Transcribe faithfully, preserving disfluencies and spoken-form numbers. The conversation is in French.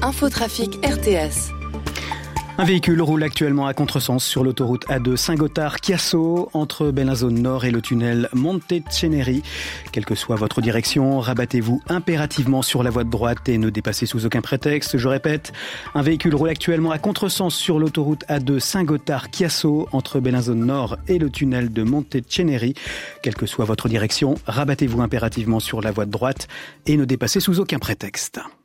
Infotrafic R T S. Un véhicule roule actuellement à contresens sur l'autoroute A deux Saint-Gothard-Chiasso entre Bellinzone Nord et le tunnel Monte Ceneri. Quelle que soit votre direction, rabattez-vous impérativement sur la voie de droite et ne dépassez sous aucun prétexte. Je répète, un véhicule roule actuellement à contresens sur l'autoroute A deux Saint-Gothard-Chiasso entre Bellinzone Nord et le tunnel de Monte Ceneri. Quelle que soit votre direction, rabattez-vous impérativement sur la voie de droite et ne dépassez sous aucun prétexte.